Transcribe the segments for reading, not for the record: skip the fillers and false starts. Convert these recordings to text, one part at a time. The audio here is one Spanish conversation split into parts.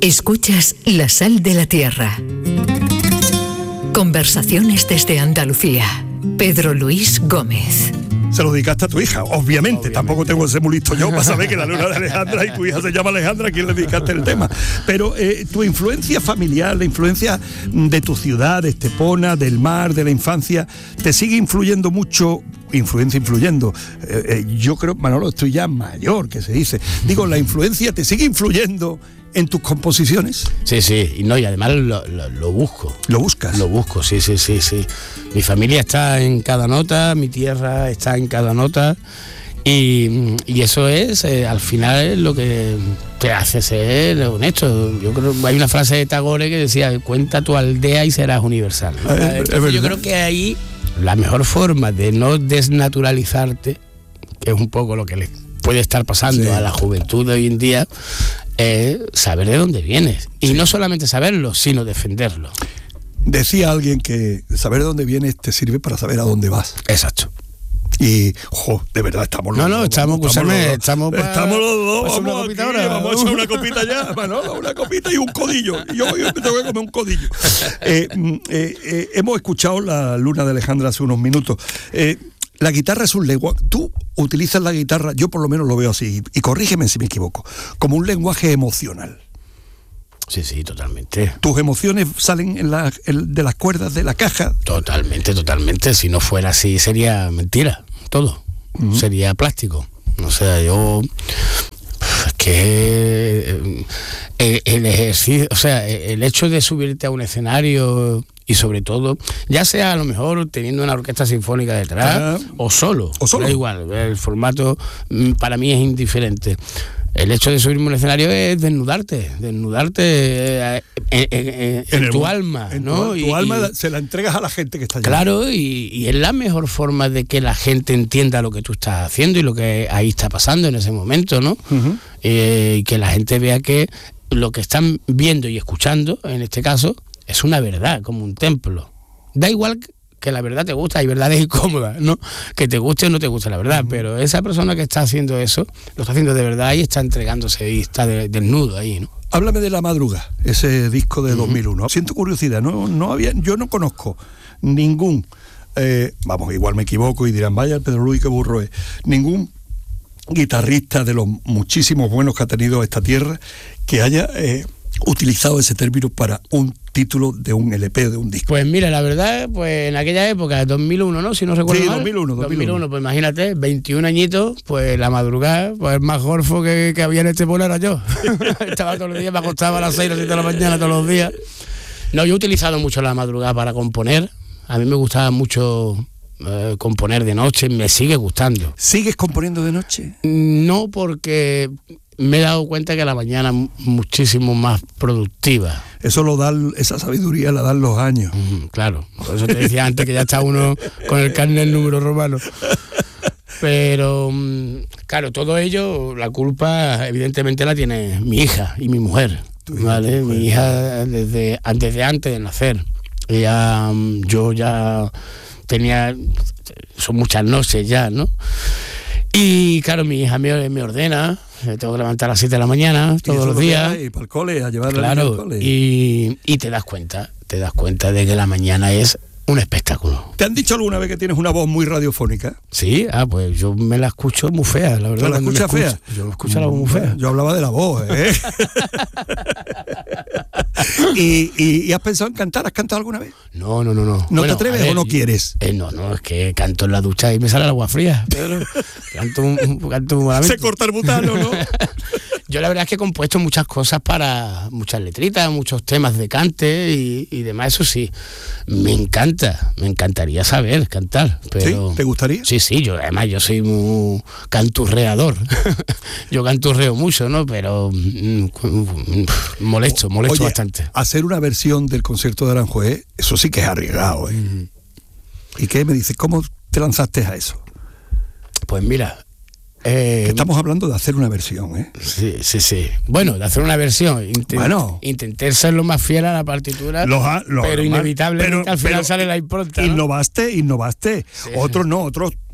Escuchas La Sal de la Tierra. Conversaciones desde Andalucía. Pedro Luis Gómez. Se lo dedicaste a tu hija, obviamente. Tampoco tengo que ser muy listo yo para saber que la luna de Alejandra y tu hija se llama Alejandra, ¿a quién le dedicaste el tema? Pero tu influencia familiar, la influencia de tu ciudad, de Estepona, del mar, de la infancia, ¿te sigue influyendo mucho? Influyendo. Yo creo, Manolo, estoy ya mayor, que se dice. Digo, ¿la influencia te sigue influyendo en tus composiciones? Sí, y además lo busco. ¿Lo buscas? Lo busco, sí. Mi familia está en cada nota, mi tierra está en cada nota, y eso es, al final, es lo que te hace ser honesto. Yo creo, hay una frase de Tagore que decía: cuenta tu aldea y serás universal, ¿no? Entonces, yo creo que ahí la mejor forma de no desnaturalizarte, que es un poco lo que le puede estar pasando a la juventud de hoy en día, es saber de dónde vienes. Y no solamente saberlo, sino defenderlo. Decía alguien que saber de dónde vienes te sirve para saber a dónde vas. Exacto. Y, de verdad, estamos los dos. Estamos los dos. Vamos a echar una copita ya, Manolo, una copita y un codillo. Yo me tengo que comer un codillo. Hemos escuchado la luna de Alejandra hace unos minutos. La guitarra es un lenguaje. Tú utilizas la guitarra, yo por lo menos lo veo así, y corrígeme si me equivoco, como un lenguaje emocional. Sí, totalmente. ¿Tus emociones salen de las cuerdas de la caja? Totalmente. Si no fuera así, sería mentira, todo. Uh-huh. Sería plástico. O sea, yo... Es que el ejercicio, o sea, el hecho de subirte a un escenario, y sobre todo, ya sea a lo mejor teniendo una orquesta sinfónica detrás, o solo. Da igual, el formato para mí es indiferente. El hecho de subirme a un escenario es desnudarte en tu alma, ¿no? Tu alma se la entregas a la gente que está allí. Claro, y es la mejor forma de que la gente entienda lo que tú estás haciendo y lo que ahí está pasando en ese momento, ¿no? Uh-huh. Y que la gente vea que lo que están viendo y escuchando, en este caso, es una verdad, como un templo. Da igual que la verdad te gusta, hay verdades incómodas, ¿no? Que te guste o no te guste la verdad, pero esa persona que está haciendo eso, lo está haciendo de verdad y está entregándose y está desnudo ahí, ¿no? Háblame de La Madruga, ese disco de 2001. Siento curiosidad, yo no conozco ningún, igual me equivoco y dirán, vaya Pedro Luis, qué burro es, ningún guitarrista de los muchísimos buenos que ha tenido esta tierra que haya utilizado ese término para un título de un LP, de un disco. Pues mira, la verdad, pues en aquella época, 2001, ¿no? Si no recuerdo mal. 2001, pues imagínate, 21 añitos, pues La Madrugada, pues el más gorfo que había en Estepona era yo. Estaba todos los días, me acostaba a las 6 o 7 de la mañana todos los días. No, yo he utilizado mucho La Madrugada para componer. A mí me gustaba mucho componer de noche, me sigue gustando. ¿Sigues componiendo de noche? No, porque me he dado cuenta que la mañana es muchísimo más productiva. Eso esa sabiduría la dan los años. Claro, por eso te decía antes que ya está uno con el carnet número romano. Pero, claro, todo ello, la culpa evidentemente la tiene mi hija y mi mujer, ¿vale? Mi hija desde antes de nacer. Yo ya tenía, son muchas noches ya, ¿no? Y claro, mi hija me ordena, me tengo que levantar a las 7 de la mañana todos los días. Y para el cole, a llevarla al cole. Y te das cuenta de que la mañana es un espectáculo. ¿Te han dicho alguna vez que tienes una voz muy radiofónica? Sí, pues yo me la escucho muy fea, la verdad. ¿La escuchas fea? Yo escucho la voz muy fea. Yo hablaba de la voz, ¿eh? ¿Y has pensado en cantar? ¿Has cantado alguna vez? No. ¿No te atreves o no quieres? No, es que canto en la ducha y me sale el agua fría. Canto muy malamente. Se corta el butano, ¿no? Yo la verdad es que he compuesto muchas cosas para muchas letritas, muchos temas de cante y demás, eso sí. Me encantaría saber cantar. Pero, ¿sí? ¿Te gustaría? Sí, yo soy muy canturreador. Yo canturreo mucho, ¿no? Pero molesto bastante. Hacer una versión del concierto de Aranjuez, eso sí que es arriesgado, ¿eh? Uh-huh. ¿Y qué me dices? ¿Cómo te lanzaste a eso? Pues mira, estamos hablando de hacer una versión, ¿eh? Sí. Bueno, de hacer una versión. Intenté ser lo más fiel a la partitura, pero inevitablemente al final sale la impronta, ¿no? Innovaste. Sí. Otros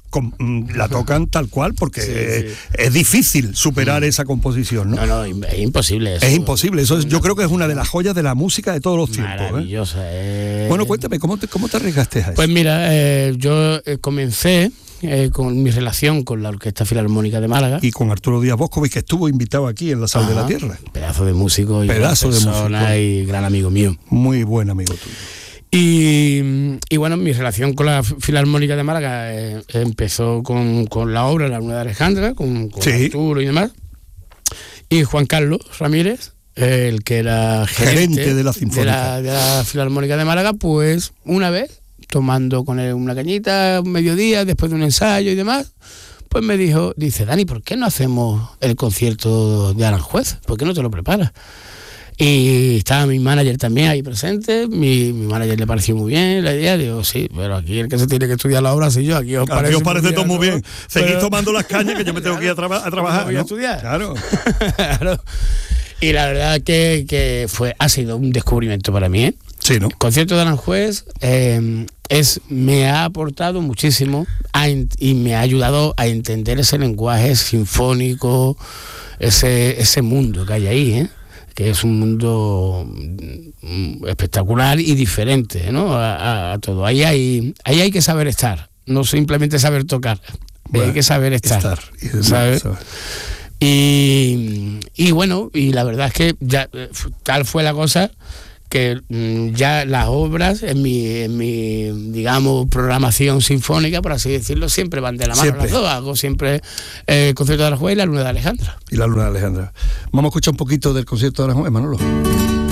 la tocan tal cual, porque es difícil superar esa composición, ¿no? No, es imposible eso. Es imposible, eso yo creo que es una de las joyas de la música de todos los tiempos. Maravillosa. Bueno, cuéntame, ¿cómo te arriesgaste a eso? Pues mira, yo comencé con mi relación con la Orquesta Filarmónica de Málaga. Y con Arturo Díaz Boscovich, que estuvo invitado aquí en La Sal de la Tierra. Pedazo de músico y gran amigo mío. Muy buen amigo tuyo. Y bueno, mi relación con la Filarmónica de Málaga empezó con la obra La Luna de Alejandra, con Arturo y demás. Y Juan Carlos Ramírez, el que era gerente de la Sinfónica. De la Filarmónica de Málaga, pues una vez, tomando con él una cañita, un mediodía, después de un ensayo y demás, pues me dice, Dani, ¿por qué no hacemos el concierto de Aranjuez? ¿Por qué no te lo preparas? Y estaba mi manager también ahí presente, mi manager le pareció muy bien la idea, digo, sí, pero aquí el que se tiene que estudiar la obra soy yo, aquí os parece todo muy bien. Seguís tomando las cañas que yo me tengo que ir a trabajar. Voy a estudiar. Claro. Claro. Y la verdad que ha sido un descubrimiento para mí, ¿eh? Sí, ¿no? El concierto de Aranjuez me ha aportado muchísimo y me ha ayudado a entender ese lenguaje sinfónico, ese mundo que hay ahí, ¿eh? Que es un mundo espectacular y diferente, ¿no? A todo. Ahí hay que saber estar, no simplemente saber tocar, bueno, hay que saber estar ¿sabes? Y bueno, y la verdad es que ya tal fue la cosa que ya las obras en mi digamos programación sinfónica, por así decirlo, siempre van de la mano las dos. Hago siempre el concierto de Aranjuez y la Luna de Alejandra. Vamos a escuchar un poquito del concierto de Aranjuez, Manolo.